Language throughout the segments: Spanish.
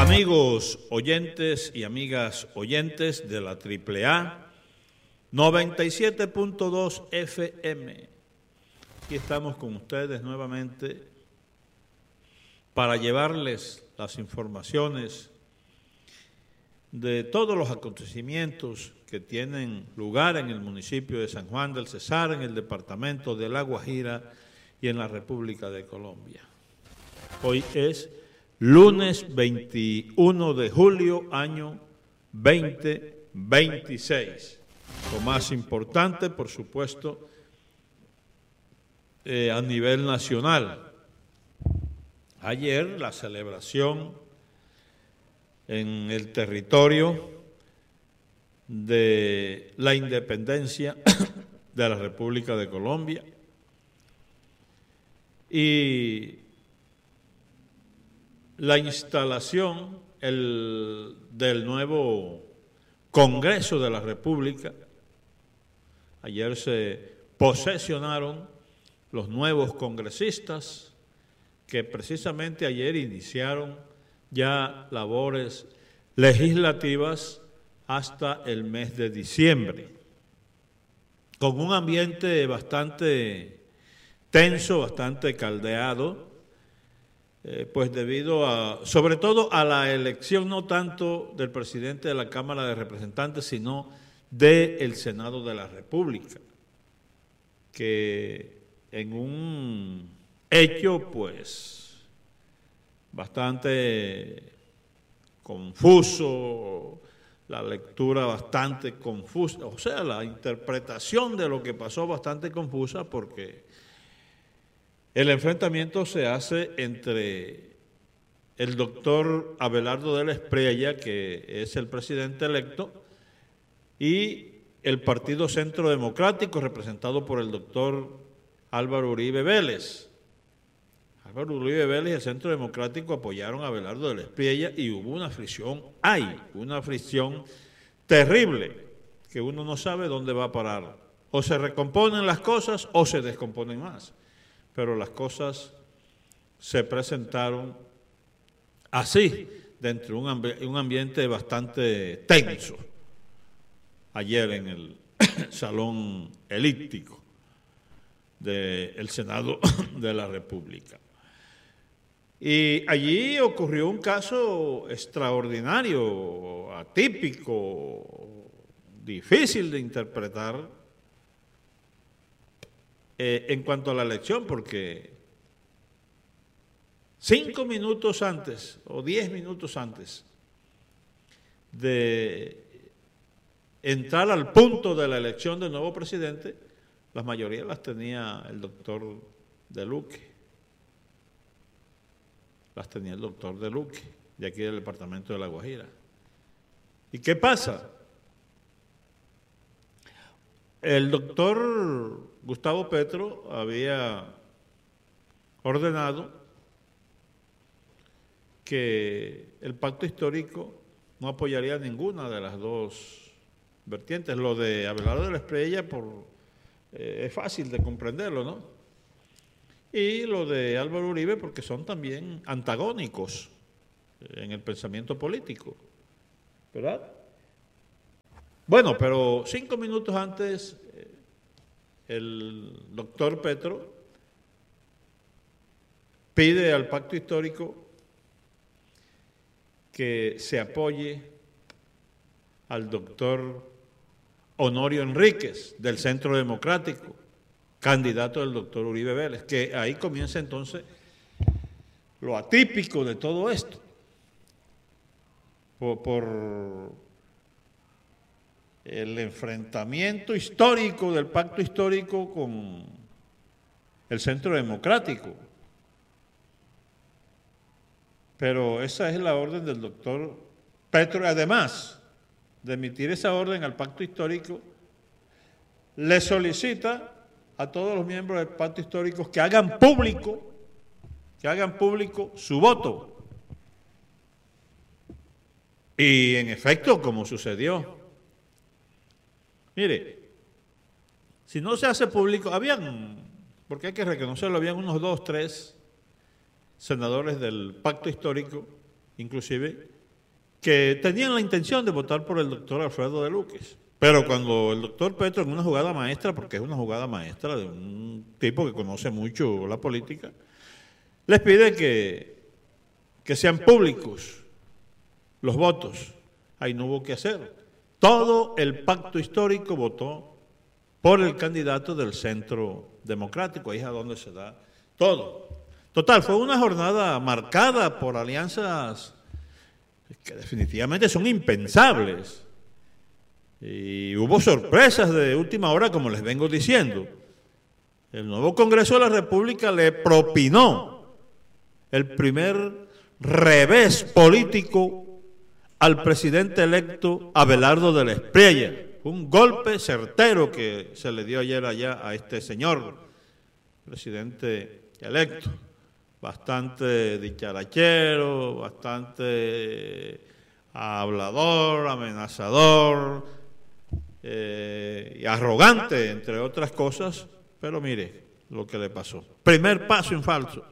Amigos oyentes y amigas oyentes de la AAA 97.2 FM. Aquí estamos con ustedes nuevamente para llevarles las informaciones de todos los acontecimientos que tienen lugar en el municipio de San Juan del Cesar, en el departamento de La Guajira y en la República de Colombia. Hoy es lunes 21 de julio, año 2026. Lo más importante, por supuesto, a nivel nacional. Ayer la celebración en el territorio de la independencia de la República de Colombia y la instalación del nuevo Congreso de la República. Ayer se posesionaron los nuevos congresistas que precisamente ayer iniciaron ya labores legislativas hasta el mes de diciembre, con un ambiente bastante tenso, bastante caldeado, pues debido sobre todo a la elección no tanto del presidente de la Cámara de Representantes, sino del Senado de la República, que en un hecho pues bastante confuso, la lectura bastante confusa, o sea, la interpretación de lo que pasó bastante confusa, porque el enfrentamiento se hace entre el doctor Abelardo de la Espriella, que es el presidente electo, y el Partido Centro Democrático, representado por el doctor Álvaro Uribe Vélez. Álvaro Uribe Vélez y el Centro Democrático apoyaron a Abelardo de la Espriella y hubo una fricción, una fricción terrible, que uno no sabe dónde va a parar. O se recomponen las cosas o se descomponen más. Pero las cosas se presentaron así, dentro de un ambiente bastante tenso, ayer en el salón elíptico del Senado de la República. Y allí ocurrió un caso extraordinario, atípico, difícil de interpretar, en cuanto a la elección, porque 5 minutos antes o 10 minutos antes de entrar al punto de la elección del nuevo presidente, las mayorías las tenía el doctor De Luque. Las tenía el doctor De Luque, de aquí del departamento de La Guajira. ¿Y qué pasa? El doctor Gustavo Petro había ordenado que el pacto histórico no apoyaría ninguna de las dos vertientes. Lo de Abelardo de la Espriella es fácil de comprenderlo, ¿no? Y lo de Álvaro Uribe porque son también antagónicos en el pensamiento político, ¿verdad? Bueno, pero 5 minutos antes el doctor Petro pide al pacto histórico que se apoye al doctor Honorio Enríquez del Centro Democrático, candidato del doctor Uribe Vélez, que ahí comienza entonces lo atípico de todo esto, por el enfrentamiento histórico del pacto histórico con el Centro Democrático. Pero esa es la orden del doctor Petro. Además de emitir esa orden al pacto histórico, le solicita a todos los miembros del pacto histórico que hagan público su voto. Y en efecto, como sucedió, mire, si no se hace público, porque hay que reconocerlo, habían unos 2, 3 senadores del pacto histórico inclusive, que tenían la intención de votar por el doctor Alfredo de Luques. Pero cuando el doctor Petro, en una jugada maestra, porque es una jugada maestra de un tipo que conoce mucho la política, les pide que sean públicos los votos. Ahí no hubo que hacer. Todo el pacto histórico votó por el candidato del Centro Democrático. Ahí es a donde se da todo. Total, fue una jornada marcada por alianzas que definitivamente son impensables. Y hubo sorpresas de última hora, como les vengo diciendo. El nuevo Congreso de la República le propinó el primer revés político al presidente electo Abelardo de la Espriella. Un golpe certero que se le dio ayer allá a este señor, presidente electo. Bastante dicharachero, bastante hablador, amenazador y arrogante, entre otras cosas. Pero mire lo que le pasó. Primer paso en falso.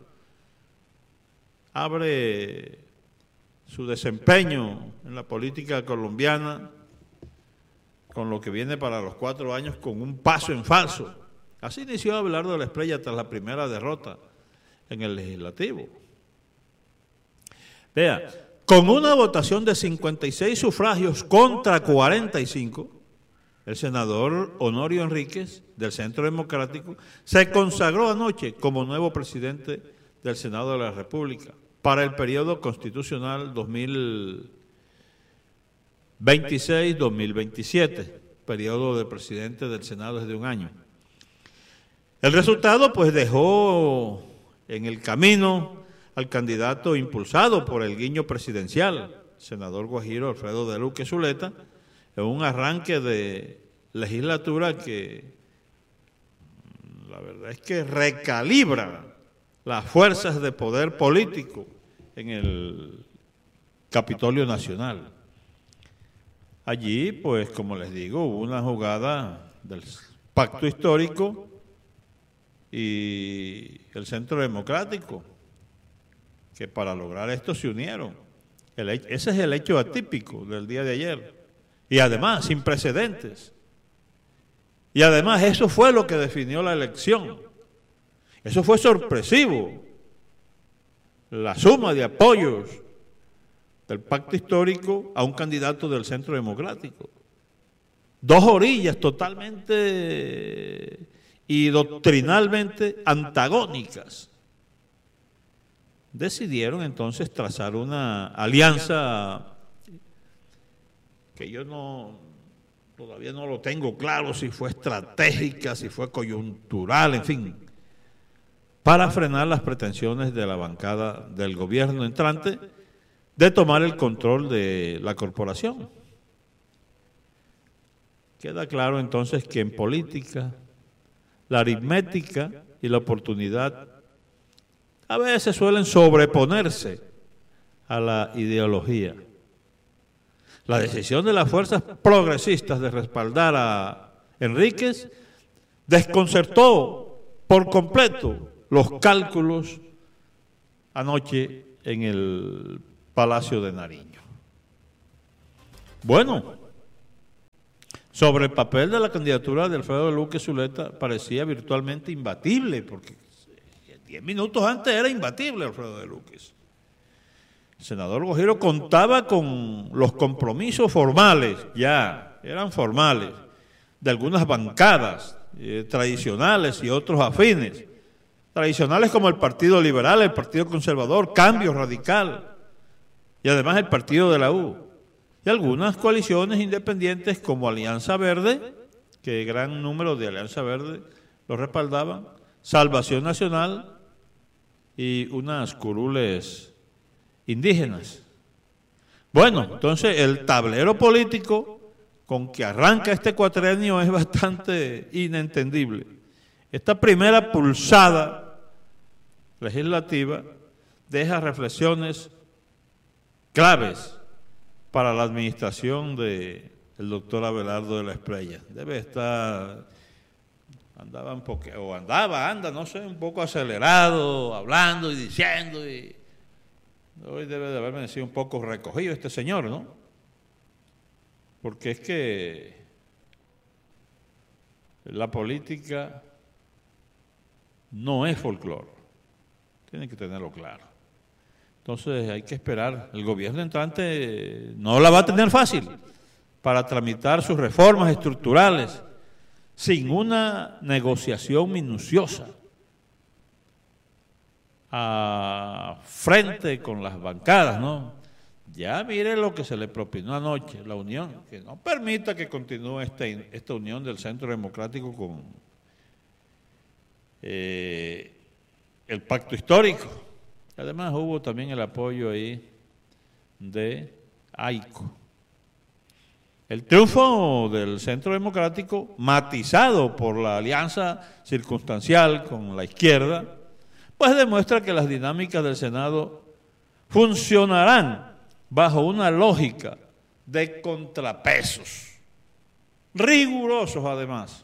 Abre su desempeño en la política colombiana con lo que viene para los 4 años con un paso en falso. Así inició Abelardo de la Espriella tras la primera derrota en el legislativo. Vea, con una votación de 56 sufragios contra 45, el senador Honorio Enríquez, del Centro Democrático, se consagró anoche como nuevo presidente del Senado de la República para el periodo constitucional 2026-2027, periodo de presidente del Senado es de 1 año. El resultado pues dejó en el camino al candidato impulsado por el guiño presidencial, senador guajiro Alfredo de Luques Zuleta, en un arranque de legislatura que la verdad es que recalibra las fuerzas de poder político en el Capitolio Nacional. Allí, pues, como les digo, hubo una jugada del pacto histórico y el Centro Democrático, que para lograr esto se unieron. Ese es el hecho atípico del día de ayer. Y además, sin precedentes. Y además, eso fue lo que definió la elección. Eso fue sorpresivo. La suma de apoyos del pacto histórico a un candidato del Centro Democrático. 2 orillas totalmente y doctrinalmente antagónicas. Decidieron entonces trazar una alianza que yo todavía no lo tengo claro si fue estratégica, si fue coyuntural, en fin, para frenar las pretensiones de la bancada del gobierno entrante de tomar el control de la corporación. Queda claro entonces que en política la aritmética y la oportunidad a veces suelen sobreponerse a la ideología. La decisión de las fuerzas progresistas de respaldar a Enríquez desconcertó por completo los cálculos anoche en el Palacio de Nariño. Bueno, sobre el papel de la candidatura de Alfredo de Luques Zuleta parecía virtualmente imbatible, porque 10 minutos antes era imbatible Alfredo de Luques. El senador Guajiro contaba con los compromisos formales, ya eran formales, de algunas bancadas tradicionales y otros afines. Tradicionales como el Partido Liberal, el Partido Conservador, Cambio Radical y además el Partido de la U. Y algunas coaliciones independientes como Alianza Verde, que gran número de Alianza Verde lo respaldaban, Salvación Nacional y unas curules indígenas. Bueno, entonces el tablero político con que arranca este cuatrienio es bastante inentendible. Esta primera pulsada legislativa deja reflexiones claves para la administración del doctor Abelardo de la Espriella. Debe estar, anda, no sé, un poco acelerado, hablando y diciendo, y Hoy debe de haberme sido un poco recogido este señor, ¿no? Porque es que la política no es folclore. Tienen que tenerlo claro. Entonces hay que esperar. El gobierno entrante no la va a tener fácil para tramitar sus reformas estructurales sin una negociación minuciosa frente con las bancadas, ¿no? Ya mire lo que se le propinó anoche, la unión, que no permita que continúe esta unión del Centro Democrático con el pacto histórico. Además hubo también el apoyo ahí de AICO. El triunfo del Centro Democrático, matizado por la alianza circunstancial con la izquierda, pues demuestra que las dinámicas del Senado funcionarán bajo una lógica de contrapesos, rigurosos además.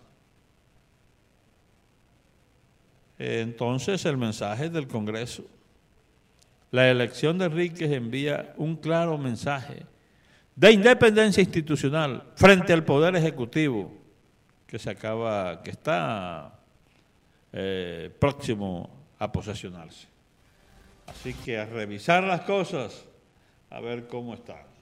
Entonces el mensaje del Congreso, la elección de Enríquez envía un claro mensaje de independencia institucional frente al Poder Ejecutivo que está próximo a posesionarse. Así que a revisar las cosas, a ver cómo están.